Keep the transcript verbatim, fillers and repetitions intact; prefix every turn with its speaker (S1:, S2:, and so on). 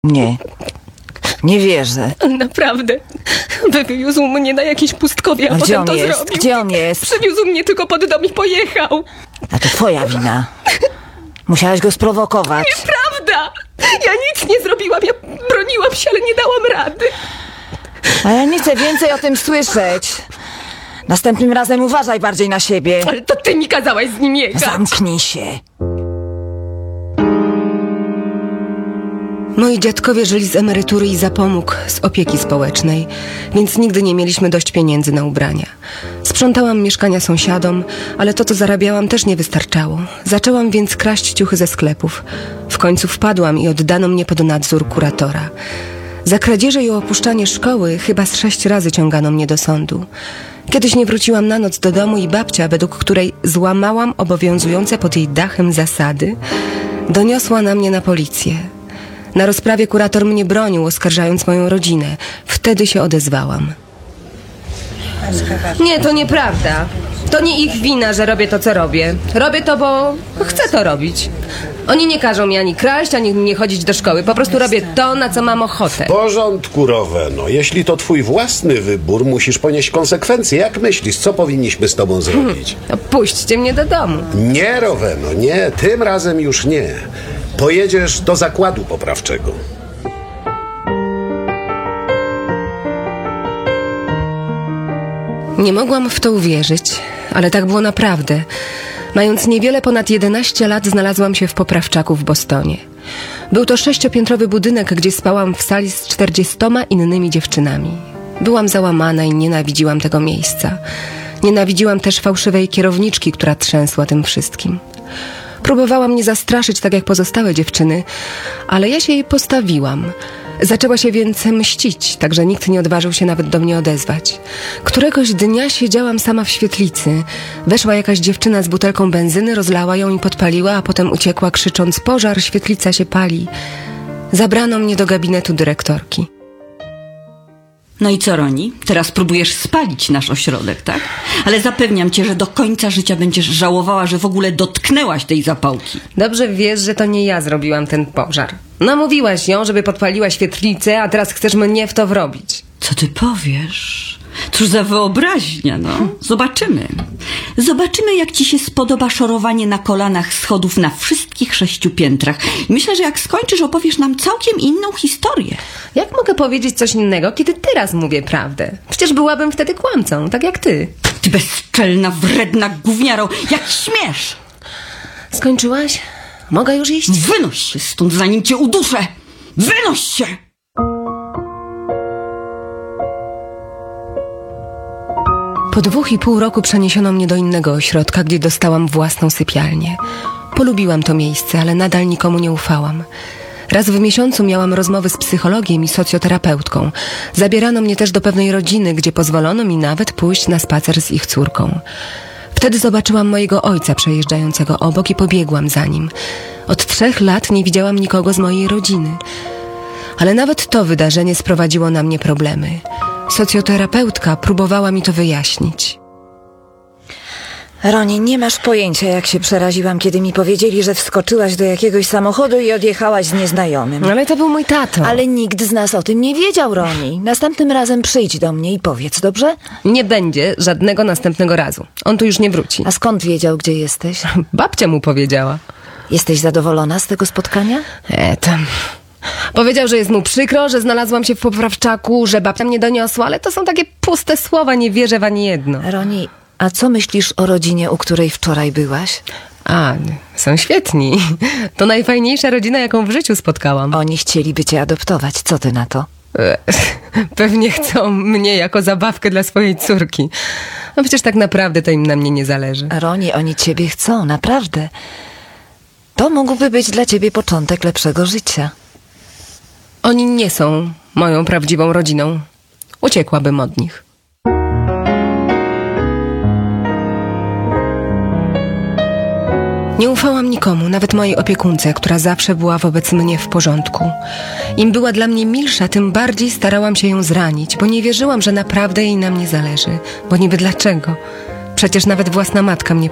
S1: Nie. Nie wierzę.
S2: Naprawdę. Wywiózł mnie na jakieś pustkowie, a,
S1: A gdzie
S2: potem
S1: on
S2: to
S1: jest?
S2: zrobił.
S1: Gdzie on jest?
S2: Przywiózł mnie tylko pod dom i pojechał.
S1: A to twoja wina. Musiałaś go sprowokować.
S2: Prawda! Ja nic nie zrobiłam. Ja broniłam się, ale nie dałam rady.
S1: A ja nie chcę więcej o tym słyszeć. Następnym razem uważaj bardziej na siebie.
S2: Ale to ty mi kazałaś z nim jechać.
S1: Zamknij się.
S3: Moi dziadkowie żyli z emerytury i zapomóg z opieki społecznej, więc nigdy nie mieliśmy dość pieniędzy na ubrania. Sprzątałam mieszkania sąsiadom, ale to, co zarabiałam, też nie wystarczało. Zaczęłam więc kraść ciuchy ze sklepów. W końcu wpadłam i oddano mnie pod nadzór kuratora. Za kradzieże i opuszczanie szkoły chyba z sześć razy ciągano mnie do sądu. Kiedyś nie wróciłam na noc do domu i babcia, według której złamałam obowiązujące pod jej dachem zasady, doniosła na mnie na policję. Na rozprawie kurator mnie bronił, oskarżając moją rodzinę. Wtedy się odezwałam. Nie, to nieprawda. To nie ich wina, że robię to, co robię. Robię to, bo chcę to robić. Oni nie każą mi ani kraść, ani nie chodzić do szkoły. Po prostu robię to, na co mam ochotę.
S4: W porządku, Roweno. Jeśli to twój własny wybór, musisz ponieść konsekwencje. Jak myślisz, co powinniśmy z tobą zrobić?
S3: No, puśćcie mnie do domu.
S4: Nie, Roweno, nie. Tym razem już nie. Pojedziesz do zakładu poprawczego.
S3: Nie mogłam w to uwierzyć, ale tak było naprawdę. Mając niewiele ponad jedenaście lat, znalazłam się w poprawczaku w Bostonie. Był to sześciopiętrowy budynek, gdzie spałam w sali z czterdziestoma innymi dziewczynami. Byłam załamana i nienawidziłam tego miejsca. Nienawidziłam też fałszywej kierowniczki, która trzęsła tym wszystkim. Próbowała mnie zastraszyć, tak jak pozostałe dziewczyny, ale ja się jej postawiłam. Zaczęła się więc mścić, tak że nikt nie odważył się nawet do mnie odezwać. Któregoś dnia siedziałam sama w świetlicy. Weszła jakaś dziewczyna z butelką benzyny, rozlała ją i podpaliła, a potem uciekła, krzycząc: pożar, świetlica się pali. Zabrano mnie do gabinetu dyrektorki.
S5: No i co, Roni? Teraz próbujesz spalić nasz ośrodek, tak? Ale zapewniam cię, że do końca życia będziesz żałowała, że w ogóle dotknęłaś tej zapałki.
S3: Dobrze wiesz, że to nie ja zrobiłam ten pożar. Namówiłaś ją, żeby podpaliła świetlicę, a teraz chcesz mnie w to wrobić.
S5: Co ty powiesz? Cóż za wyobraźnia, no. Zobaczymy. Zobaczymy, jak ci się spodoba szorowanie na kolanach schodów na wszystkich sześciu piętrach. I myślę, że jak skończysz, opowiesz nam całkiem inną historię.
S3: Jak mogę powiedzieć coś innego, kiedy teraz mówię prawdę? Przecież byłabym wtedy kłamcą, tak jak ty.
S5: Ty bezczelna, wredna gówniaro, jak śmiesz!
S3: Skończyłaś? Mogę już iść?
S5: Wynoś się stąd, zanim cię uduszę! Wynoś się!
S3: Po dwóch i pół roku przeniesiono mnie do innego ośrodka, gdzie dostałam własną sypialnię. Polubiłam to miejsce, ale nadal nikomu nie ufałam. Raz w miesiącu miałam rozmowy z psychologiem i socjoterapeutką. Zabierano mnie też do pewnej rodziny, gdzie pozwolono mi nawet pójść na spacer z ich córką. Wtedy zobaczyłam mojego ojca przejeżdżającego obok i pobiegłam za nim. Od trzech lat nie widziałam nikogo z mojej rodziny. Ale nawet to wydarzenie sprowadziło na mnie problemy. Socjoterapeutka próbowała mi to wyjaśnić.
S1: Roni, nie masz pojęcia, jak się przeraziłam, kiedy mi powiedzieli, że wskoczyłaś do jakiegoś samochodu i odjechałaś z nieznajomym.
S3: Ale to był mój tato.
S1: Ale nikt z nas o tym nie wiedział, Roni. Następnym razem przyjdź do mnie i powiedz, dobrze?
S3: Nie będzie żadnego następnego razu. On tu już nie wróci.
S1: A skąd wiedział, gdzie jesteś?
S3: Babcia mu powiedziała.
S1: Jesteś zadowolona z tego spotkania?
S3: E, tam... Powiedział, że jest mu przykro, że znalazłam się w poprawczaku, że babcia mnie doniosła, ale to są takie puste słowa, nie wierzę w ani jedno.
S1: Roni, a co myślisz o rodzinie, u której wczoraj byłaś?
S3: A, są świetni. To najfajniejsza rodzina, jaką w życiu spotkałam.
S1: Oni chcieliby cię adoptować. Co ty na to?
S3: E, pewnie chcą mnie jako zabawkę dla swojej córki. No przecież tak naprawdę to im na mnie nie zależy.
S1: Roni, oni ciebie chcą, naprawdę. To mógłby być dla ciebie początek lepszego życia.
S3: Oni nie są moją prawdziwą rodziną. Uciekłabym od nich. Nie ufałam nikomu, nawet mojej opiekunce, która zawsze była wobec mnie w porządku. Im była dla mnie milsza, tym bardziej starałam się ją zranić, bo nie wierzyłam, że naprawdę jej na mnie zależy. Bo niby dlaczego? Przecież nawet własna matka mnie